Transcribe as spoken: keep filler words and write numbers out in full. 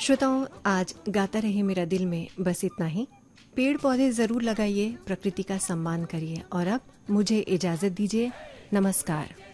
श्रोताओं, आज गाता रहे मेरा दिल में बस इतना ही। पेड़ पौधे जरूर लगाइए, प्रकृति का सम्मान करिए और अब मुझे इजाजत दीजिए। नमस्कार।